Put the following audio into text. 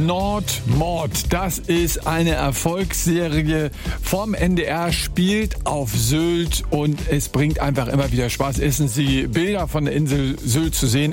Nordmord. Das ist eine Erfolgsserie vom NDR, spielt auf Sylt und es bringt einfach immer wieder Spaß. Erstens die Bilder von der Insel Sylt zu sehen.